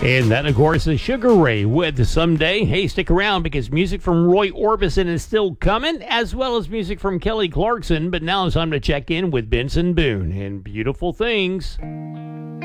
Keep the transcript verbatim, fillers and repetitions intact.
And that, of course, is Sugar Ray with Someday. Hey, stick around because music from Roy Orbison is still coming, as well as music from Kelly Clarkson. But now it's time to check in with Benson Boone and Beautiful Things.